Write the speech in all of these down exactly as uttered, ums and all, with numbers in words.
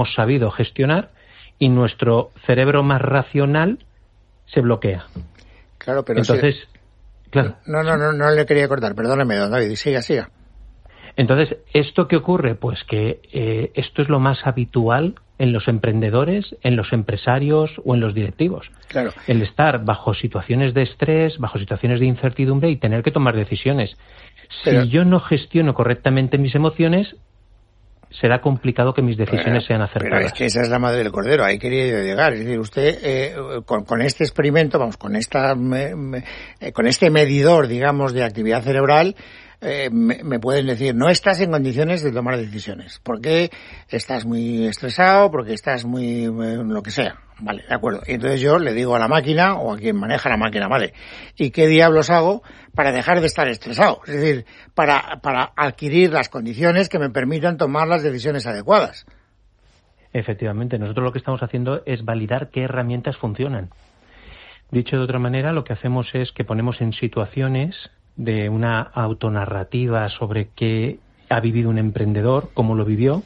sabido gestionar y nuestro cerebro más racional se bloquea. Claro, pero entonces, si... claro. No, no, no, no le quería cortar, perdóneme, don David, siga, siga. Entonces, ¿esto qué ocurre? Pues que eh, esto es lo más habitual en los emprendedores, en los empresarios o en los directivos. Claro. El estar bajo situaciones de estrés, bajo situaciones de incertidumbre y tener que tomar decisiones. Pero... Si yo no gestiono correctamente mis emociones, será complicado que mis decisiones pero, sean acertadas. Pero es que esa es la madre del cordero, ahí quería llegar. Es decir, usted eh, con, con este experimento, vamos, con esta me, me, eh, con este medidor, digamos, de actividad cerebral, eh, me, me pueden decir, no estás en condiciones de tomar decisiones, porque estás muy estresado, porque estás muy, eh, lo que sea. Vale, de acuerdo. Y entonces yo le digo a la máquina, o a quien maneja la máquina, vale, ¿y qué diablos hago para dejar de estar estresado? Es decir, para, para adquirir las condiciones que me permitan tomar las decisiones adecuadas. Efectivamente, nosotros lo que estamos haciendo es validar qué herramientas funcionan. Dicho de otra manera, lo que hacemos es que ponemos en situaciones de una autonarrativa sobre qué ha vivido un emprendedor, cómo lo vivió,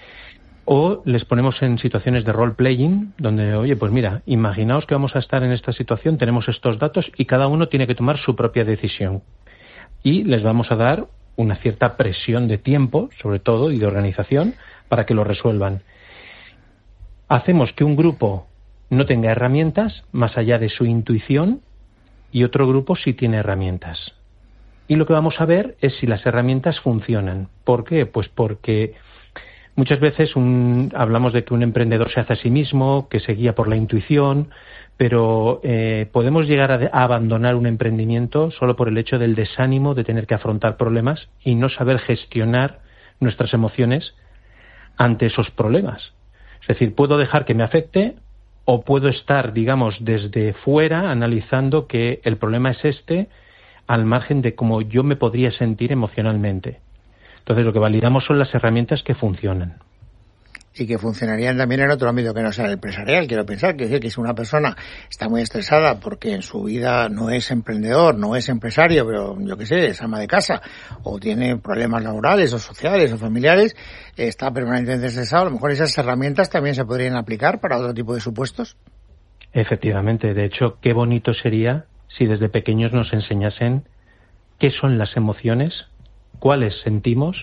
o les ponemos en situaciones de role-playing, donde, oye, pues mira, imaginaos que vamos a estar en esta situación, tenemos estos datos y cada uno tiene que tomar su propia decisión. Y les vamos a dar una cierta presión de tiempo, sobre todo, y de organización, para que lo resuelvan. Hacemos que un grupo no tenga herramientas, más allá de su intuición, y otro grupo sí tiene herramientas. Y lo que vamos a ver es si las herramientas funcionan. ¿Por qué? Pues porque... Muchas veces un, hablamos de que un emprendedor se hace a sí mismo, que se guía por la intuición, pero eh, podemos llegar a, de, a abandonar un emprendimiento solo por el hecho del desánimo de tener que afrontar problemas y no saber gestionar nuestras emociones ante esos problemas. Es decir, puedo dejar que me afecte o puedo estar, digamos, desde fuera analizando que el problema es este al margen de cómo yo me podría sentir emocionalmente. Entonces, lo que validamos son las herramientas que funcionan. Y que funcionarían también en otro ámbito que no sea el empresarial, quiero pensar. Quiero decir que si una persona está muy estresada porque en su vida no es emprendedor, no es empresario, pero yo qué sé, es ama de casa, o tiene problemas laborales o sociales o familiares, está permanentemente estresado, a lo mejor esas herramientas también se podrían aplicar para otro tipo de supuestos. Efectivamente. De hecho, qué bonito sería si desde pequeños nos enseñasen qué son las emociones, cuáles sentimos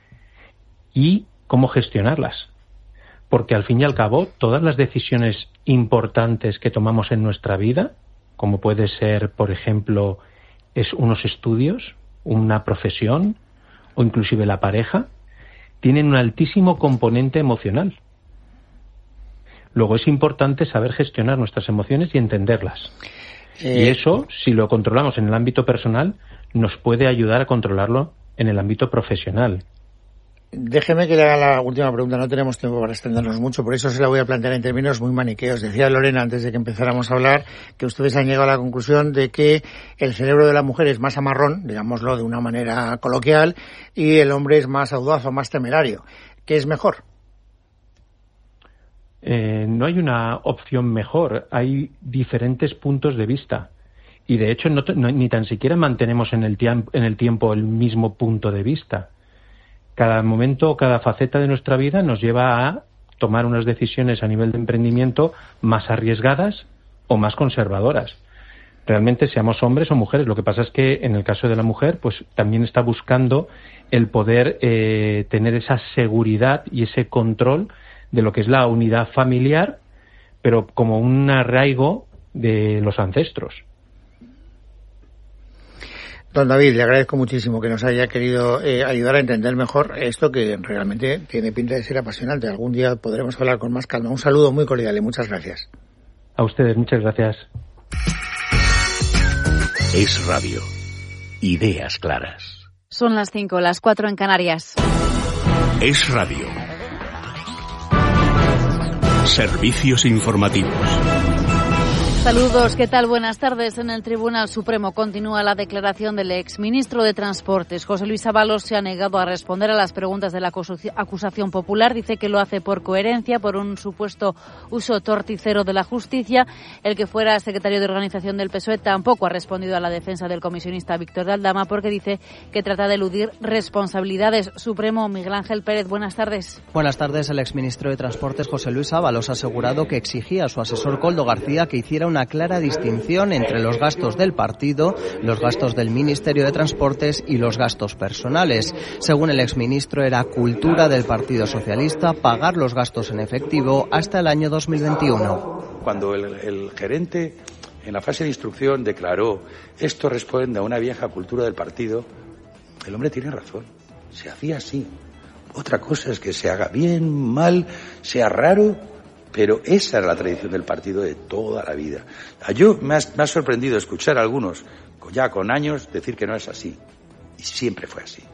y cómo gestionarlas. Porque al fin y al cabo, todas las decisiones importantes que tomamos en nuestra vida, como puede ser, por ejemplo, es unos estudios, una profesión o inclusive la pareja, tienen un altísimo componente emocional. Luego es importante saber gestionar nuestras emociones y entenderlas. Eh... Y eso, si lo controlamos en el ámbito personal, nos puede ayudar a controlarlo en el ámbito profesional. Déjeme que le haga la última pregunta, no tenemos tiempo para extendernos mucho, por eso se la voy a plantear en términos muy maniqueos. Decía Lorena, antes de que empezáramos a hablar, que ustedes han llegado a la conclusión de que el cerebro de la mujer es más amarrón, digámoslo de una manera coloquial, y el hombre es más audaz o más temerario. ¿Qué es mejor? Eh, no hay una opción mejor, hay diferentes puntos de vista. Y de hecho no, no, ni tan siquiera mantenemos en el, tiam, en el tiempo el mismo punto de vista. Cada momento, cada faceta de nuestra vida nos lleva a tomar unas decisiones a nivel de emprendimiento más arriesgadas o más conservadoras. Realmente seamos hombres o mujeres. Lo que pasa es que en el caso de la mujer, pues también está buscando el poder eh, tener esa seguridad y ese control de lo que es la unidad familiar, pero como un arraigo de los ancestros. Don David, le agradezco muchísimo que nos haya querido eh, ayudar a entender mejor esto que realmente tiene pinta de ser apasionante. Algún día podremos hablar con más calma. Un saludo muy cordial y muchas gracias. A ustedes, muchas gracias. Es Radio. Ideas claras. Son las cinco, las cuatro en Canarias. Es Radio. Servicios informativos. Saludos, ¿qué tal? Buenas tardes. En el Tribunal Supremo continúa la declaración del exministro de Transportes. José Luis Ábalos se ha negado a responder a las preguntas de la acusación popular. Dice que lo hace por coherencia, por un supuesto uso torticero de la justicia. El que fuera secretario de organización del P S O E tampoco ha respondido a la defensa del comisionista Víctor de Aldama porque dice que trata de eludir responsabilidades. Supremo, Miguel Ángel Pérez, buenas tardes. Buenas tardes. El exministro de Transportes, José Luis Ábalos, ha asegurado que exigía a su asesor Koldo García que hiciera una clara distinción entre los gastos del partido, los gastos del Ministerio de Transportes y los gastos personales. Según el exministro, era cultura del Partido Socialista pagar los gastos en efectivo hasta el año dos mil veintiuno. Cuando el, el gerente en la fase de instrucción declaró esto responde a una vieja cultura del partido, el hombre tiene razón, se hacía así. Otra cosa es que se haga bien, mal, sea raro, pero esa era la tradición del partido de toda la vida. Yo me ha, me ha sorprendido escuchar a algunos, ya con años, decir que no es así. Y siempre fue así.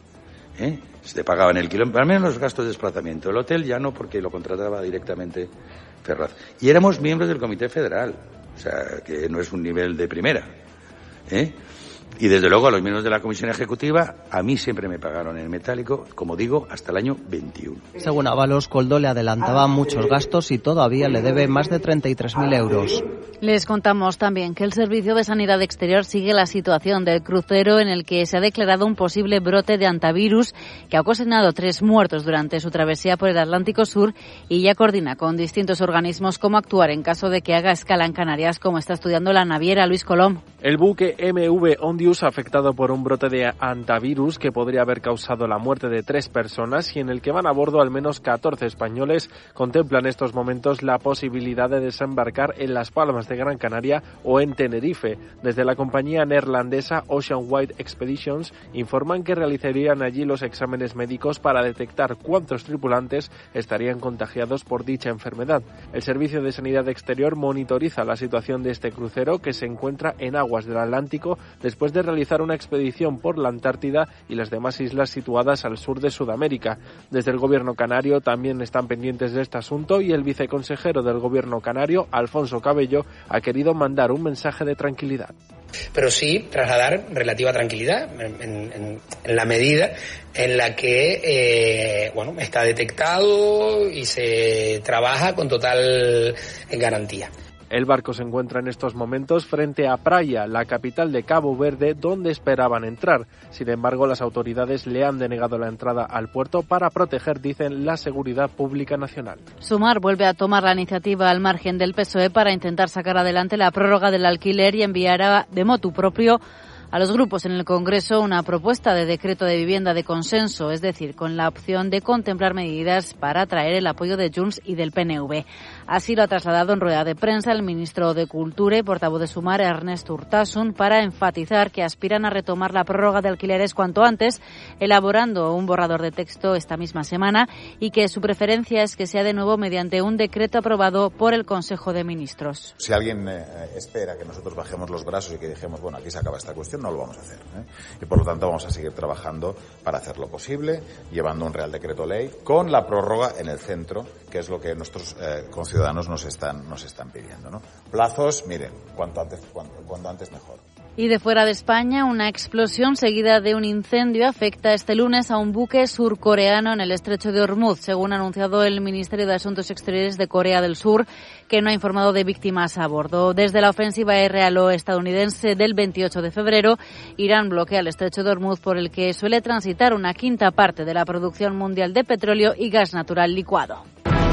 ¿Eh? Se te pagaban el kilómetro, al menos los gastos de desplazamiento. El hotel ya no, porque lo contrataba directamente Ferraz. Y éramos miembros del Comité Federal, o sea, que no es un nivel de primera. ¿Eh? Y desde luego a los miembros de la Comisión Ejecutiva, a mí siempre me pagaron en metálico, como digo, hasta el año veintiuno. Según Ábalos, Koldo le adelantaba muchos gastos y todavía le debe más de treinta y tres mil euros. Les contamos también que el Servicio de Sanidad Exterior sigue la situación del crucero en el que se ha declarado un posible brote de hantavirus que ha ocasionado tres muertos durante su travesía por el Atlántico Sur y ya coordina con distintos organismos cómo actuar en caso de que haga escala en Canarias, como está estudiando la naviera. Luis Colom. El buque M V Ondius afectado por un brote de hantavirus que podría haber causado la muerte de tres personas y en el que van a bordo al menos catorce españoles, contempla en estos momentos la posibilidad de desembarcar en Las Palmas de Gran Canaria o en Tenerife. Desde la compañía neerlandesa Ocean Wide Expeditions informan que realizarían allí los exámenes médicos para detectar cuántos tripulantes estarían contagiados por dicha enfermedad. El Servicio de Sanidad Exterior monitoriza la situación de este crucero que se encuentra en aguas del Atlántico después de realizar una expedición por la Antártida y las demás islas situadas al sur de Sudamérica. Desde el gobierno canario también están pendientes de este asunto y el viceconsejero del gobierno canario, Alfonso Cabello, ha querido mandar un mensaje de tranquilidad. Pero sí trasladar relativa tranquilidad en, en, en la medida en la que eh, bueno, está detectado y se trabaja con total garantía. El barco se encuentra en estos momentos frente a Praia, la capital de Cabo Verde, donde esperaban entrar. Sin embargo, las autoridades le han denegado la entrada al puerto para proteger, dicen, la seguridad pública nacional. Sumar vuelve a tomar la iniciativa al margen del P S O E para intentar sacar adelante la prórroga del alquiler y enviará de motu propio a los grupos en el Congreso una propuesta de decreto de vivienda de consenso, es decir, con la opción de contemplar medidas para atraer el apoyo de Junts y del P N V. Así lo ha trasladado en rueda de prensa el ministro de Cultura y portavoz de Sumar, Ernest Urtasun, para enfatizar que aspiran a retomar la prórroga de alquileres cuanto antes, elaborando un borrador de texto esta misma semana y que su preferencia es que sea de nuevo mediante un decreto aprobado por el Consejo de Ministros. Si alguien eh, espera que nosotros bajemos los brazos y que dijemos, bueno, aquí se acaba esta cuestión, no lo vamos a hacer, ¿eh? Y por lo tanto vamos a seguir trabajando para hacer lo posible, llevando un Real Decreto Ley con la prórroga en el centro, que es lo que nuestros eh, conciudadanos nos están nos están pidiendo, ¿no? Plazos, miren, cuanto antes cuanto, cuanto antes mejor. Y de fuera de España, una explosión seguida de un incendio afecta este lunes a un buque surcoreano en el estrecho de Hormuz, según ha anunciado el Ministerio de Asuntos Exteriores de Corea del Sur, que no ha informado de víctimas a bordo. Desde la ofensiva aérea-estadounidense del veintiocho de febrero, Irán bloquea el estrecho de Hormuz por el que suele transitar una quinta parte de la producción mundial de petróleo y gas natural licuado.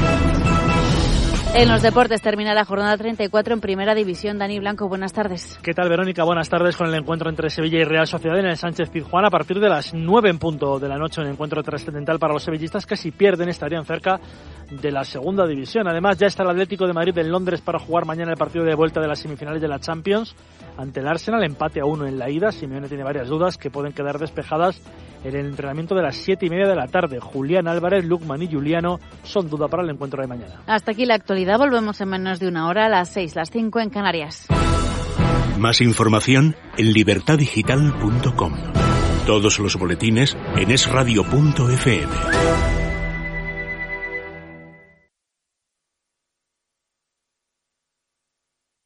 En los deportes termina la jornada treinta y cuatro en Primera División. Dani Blanco, buenas tardes. ¿Qué tal, Verónica? Buenas tardes con el encuentro entre Sevilla y Real Sociedad en el Sánchez-Pizjuán a partir de las nueve en punto de la noche. Un encuentro trascendental para los sevillistas que si pierden estarían cerca de la Segunda División. Además, ya está el Atlético de Madrid en Londres para jugar mañana el partido de vuelta de las semifinales de la Champions ante el Arsenal. Empate a uno en la ida. Simeone tiene varias dudas que pueden quedar despejadas en el entrenamiento de las siete y media de la tarde. Julián Álvarez, Lukman y Juliano son duda para el encuentro de mañana. Hasta aquí la actualidad. Volvemos en menos de una hora, a las seis, las cinco en Canarias. Más información en libertad digital punto com. Todos los boletines en es radio punto efe eme.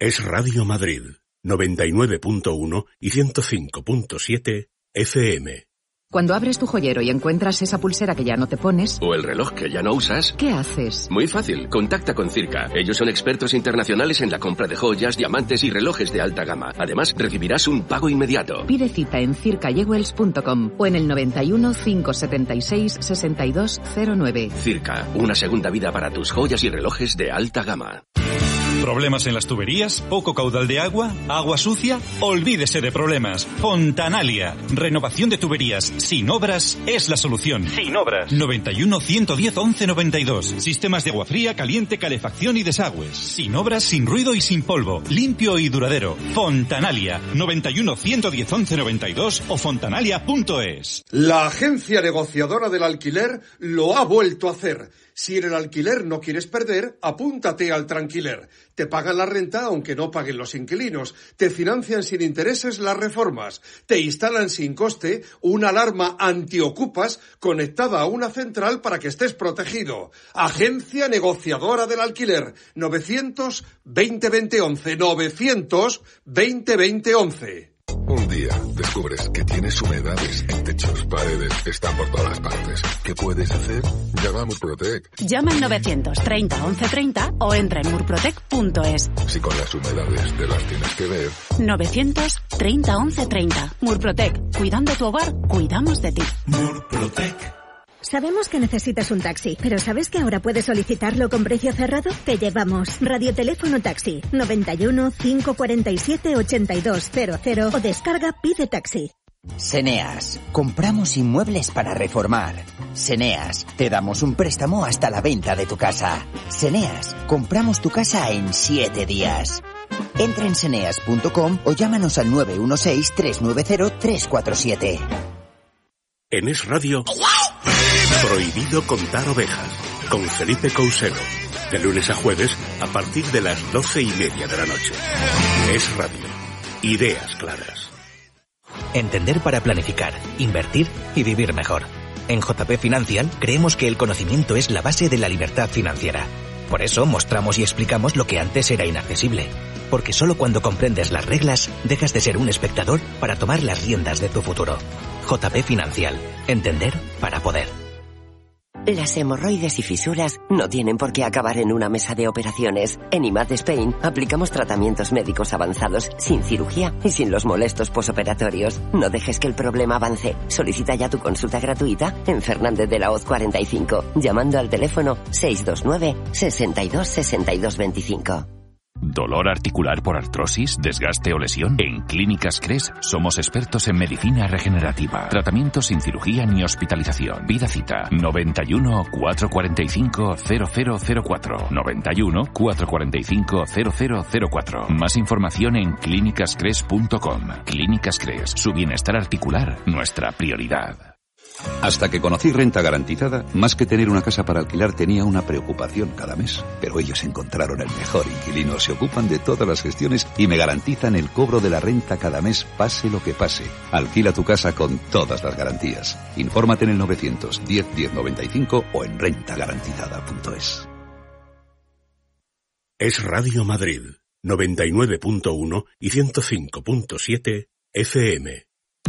Es Radio Madrid, noventa y nueve punto uno y ciento cinco punto siete F M. Cuando abres tu joyero y encuentras esa pulsera que ya no te pones... O el reloj que ya no usas... ¿Qué haces? Muy fácil, contacta con Circa. Ellos son expertos internacionales en la compra de joyas, diamantes y relojes de alta gama. Además, recibirás un pago inmediato. Pide cita en circa jewels punto com o en el noventa y uno, cinco setenta y seis, sesenta y dos cero nueve. Circa, una segunda vida para tus joyas y relojes de alta gama. ¿Problemas en las tuberías? ¿Poco caudal de agua? ¿Agua sucia? Olvídese de problemas. Fontanalia. Renovación de tuberías sin obras es la solución. Sin obras. noventa y uno, ciento diez, once noventa y dos. Sistemas de agua fría, caliente, calefacción y desagües. Sin obras, sin ruido y sin polvo. Limpio y duradero. Fontanalia. noventa y uno, ciento diez, once noventa y dos o fontanalia punto es. La agencia negociadora del alquiler lo ha vuelto a hacer. Si en el alquiler no quieres perder, apúntate al Tranquiler. Te pagan la renta aunque no paguen los inquilinos. Te financian sin intereses las reformas. Te instalan sin coste una alarma antiocupas conectada a una central para que estés protegido. Agencia negociadora del alquiler. novecientos veinte veinte once. novecientos veinte veinte once. Un día descubres que tienes humedades en techos, paredes, están por todas partes. ¿Qué puedes hacer? Llama a Murprotec. Llama al novecientos treinta once treinta o entra en murprotec punto es. Si con las humedades te las tienes que ver. novecientos treinta once treinta. Murprotec. Cuidando tu hogar, cuidamos de ti. Murprotec. Sabemos que necesitas un taxi, pero ¿sabes que ahora puedes solicitarlo con precio cerrado? Te llevamos. Radioteléfono Taxi. noventa y uno, cinco cuarenta y siete, ochenta y dos cero cero o descarga Pide Taxi. Seneas. Compramos inmuebles para reformar. Seneas. Te damos un préstamo hasta la venta de tu casa. Seneas. Compramos tu casa en siete días. Entra en seneas punto com o llámanos al nueve uno seis, tres nueve cero, tres cuatro siete. En Es Radio, Prohibido contar ovejas, con Felipe Couselo, de lunes a jueves a partir de las doce y media de la noche. Es Radio, ideas claras. Entender para planificar, invertir y vivir mejor. En J P Financial creemos que el conocimiento es la base de la libertad financiera. Por eso mostramos y explicamos lo que antes era inaccesible. Porque solo cuando comprendes las reglas, dejas de ser un espectador para tomar las riendas de tu futuro. J P Financial. Entender para poder. Las hemorroides y fisuras no tienen por qué acabar en una mesa de operaciones. En I M A D Spain aplicamos tratamientos médicos avanzados, sin cirugía y sin los molestos posoperatorios. No dejes que el problema avance. Solicita ya tu consulta gratuita en Fernández de la Hoz cuarenta y cinco, llamando al teléfono seis dos nueve, sesenta y dos, sesenta y dos veinticinco. ¿Dolor articular por artrosis, desgaste o lesión? En Clínicas Cres somos expertos en medicina regenerativa. Tratamiento sin cirugía ni hospitalización. Vida cita noventa y uno, cuatrocientos cuarenta y cinco, cero cero cero cuatro. noventa y uno, cuatrocientos cuarenta y cinco, cero cero cero cuatro. Más información en clínicas cres punto com. Clínicas Cres, su bienestar articular, nuestra prioridad. Hasta que conocí Renta Garantizada, más que tener una casa para alquilar tenía una preocupación cada mes. Pero ellos encontraron el mejor inquilino, se ocupan de todas las gestiones y me garantizan el cobro de la renta cada mes, pase lo que pase. Alquila tu casa con todas las garantías. Infórmate en el novecientos diez, diez noventa y cinco o en renta garantizada punto es. Es Radio Madrid, noventa y nueve punto uno y ciento cinco punto siete F M.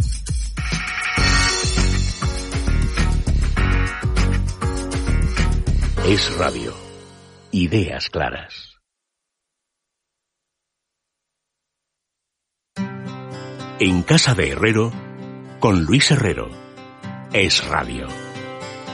Es Radio. Ideas claras. En casa de Herrero, con Luis Herrero. Es Radio.